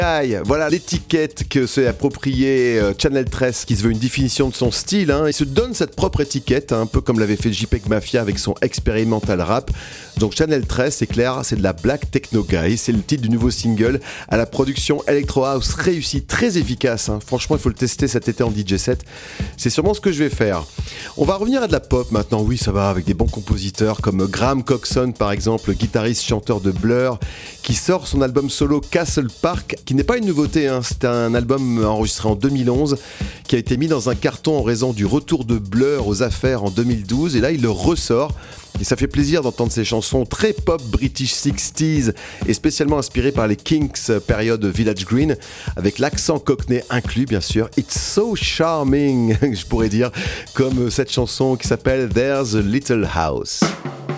Aïe, voilà l'étiquette que s'est appropriée Channel 13, qui se veut une définition de son style. Il se donne cette propre étiquette, un peu comme l'avait fait JPEG Mafia avec son expérimental rap. Donc Channel 13, c'est clair, c'est de la Black Techno Guy. C'est le titre du nouveau single à la production Electro House réussie, très efficace. Franchement, il faut le tester cet été en DJ set. C'est sûrement ce que je vais faire. On va revenir à de la pop maintenant. Oui, ça va, avec des bons compositeurs comme Graham Coxon, par exemple, guitariste, chanteur de Blur, qui sort son album solo Castle Park, qui n'est pas une nouveauté, c'est un album enregistré en 2011 qui a été mis dans un carton en raison du retour de Blur aux affaires en 2012, et là il le ressort. Et ça fait plaisir d'entendre ces chansons très pop British 60s et spécialement inspirées par les Kinks période Village Green, avec l'accent cockney inclus bien sûr. It's so charming, je pourrais dire, comme cette chanson qui s'appelle There's a Little House.